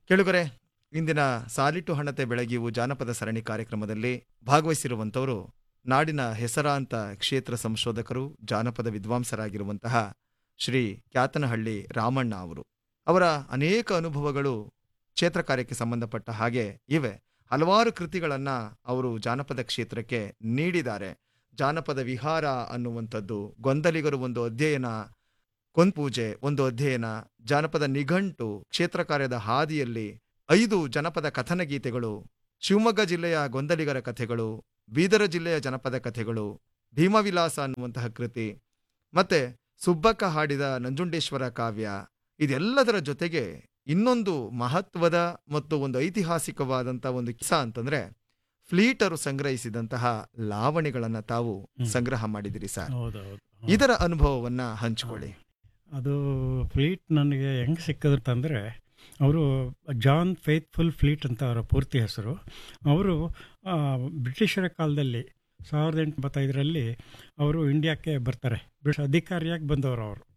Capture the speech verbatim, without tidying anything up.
ಕೇಳುಗರೆ, ಇಂದಿನ ಸಾಲಿಟು ಹಣತೆ ಬೆಳಗಿವು ಜಾನಪದ ಸರಣಿ ಕಾರ್ಯಕ್ರಮದಲ್ಲಿ ಭಾಗವಹಿಸಿರುವಂಥವರು ನಾಡಿನ ಹೆಸರಾಂತ ಕ್ಷೇತ್ರ ಸಂಶೋಧಕರು, ಜಾನಪದ ವಿದ್ವಾಂಸರಾಗಿರುವಂತಹ ಶ್ರೀ ಕ್ಯಾತನಹಳ್ಳಿ ರಾಮಣ್ಣ ಅವರು. ಅವರ ಅನೇಕ ಅನುಭವಗಳು ಕ್ಷೇತ್ರ ಕಾರ್ಯಕ್ಕೆ ಸಂಬಂಧಪಟ್ಟ ಹಾಗೆ ಇವೆ. ಹಲವಾರು ಕೃತಿಗಳನ್ನು ಅವರು ಜಾನಪದ ಕ್ಷೇತ್ರಕ್ಕೆ ನೀಡಿದ್ದಾರೆ. ಜಾನಪದ ವಿಹಾರ ಅನ್ನುವಂಥದ್ದು, ಗೊಂದಲಿಗರು ಒಂದು ಅಧ್ಯಯನ, ಕೊಂಪೂಜೆ ಒಂದು ಅಧ್ಯಯನ, ಜಾನಪದ ನಿಘಂಟು, ಕ್ಷೇತ್ರ ಕಾರ್ಯದ ಹಾದಿಯಲ್ಲಿ ಐದು ಜನಪದ ಕಥನ ಗೀತೆಗಳು, ಶಿವಮೊಗ್ಗ ಜಿಲ್ಲೆಯ ಗೊಂದಲಿಗರ ಕಥೆಗಳು, ಬೀದರ ಜಿಲ್ಲೆಯ ಜನಪದ ಕಥೆಗಳು, ಭೀಮವಿಲಾಸ ಅನ್ನುವಂತಹ ಕೃತಿ, ಮತ್ತೆ ಸುಬ್ಬಕ್ಕ ಹಾಡಿದ ನಂಜುಂಡೇಶ್ವರ ಕಾವ್ಯ, ಇದೆಲ್ಲದರ ಜೊತೆಗೆ ಇನ್ನೊಂದು ಮಹತ್ವದ ಮತ್ತು ಒಂದು ಐತಿಹಾಸಿಕವಾದಂತಹ ಒಂದು ಕಿಸ್ಸಾ ಅಂತಂದ್ರೆ ಫ್ಲೀಟರು ಸಂಗ್ರಹಿಸಿದಂತಹ ಲಾವಣಿಗಳನ್ನ ತಾವು ಸಂಗ್ರಹ ಮಾಡಿದಿರಿ ಸರ್. ಇದರ ಅನುಭವವನ್ನ ಹಂಚಿಕೊಳ್ಳಿ. ಅದು ಫ್ಲೀಟ್ ನನಗೆ ಹೆಂಗೆ ಸಿಕ್ಕದಂತಂದರೆ, ಅವರು ಜಾನ್ ಫೇತ್ಫುಲ್ ಫ್ಲೀಟ್ ಅಂತ ಅವರ ಪೂರ್ತಿ ಹೆಸರು. ಅವರು ಬ್ರಿಟಿಷರ ಕಾಲದಲ್ಲಿ ಸಾವಿರದ ಎಂಟುನೂರ ಎಂಬತ್ತೈದರಲ್ಲಿ ಅವರು ಇಂಡಿಯಾಕ್ಕೆ ಬರ್ತಾರೆ. ಬ್ರಿಟಿಷ್ ಅಧಿಕಾರಿಯಾಗಿ ಬಂದವರು ಅವರು.